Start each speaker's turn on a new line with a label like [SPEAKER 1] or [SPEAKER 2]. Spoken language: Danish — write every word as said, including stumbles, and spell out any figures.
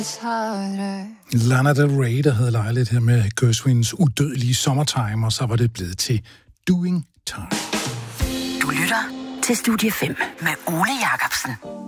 [SPEAKER 1] Lana Del Rey, der havde lejet lidt her med Gershwins udødelige Summertime, og så var det blevet til Doing Time.
[SPEAKER 2] Du lytter til Studie fem med Ole Jacobsen.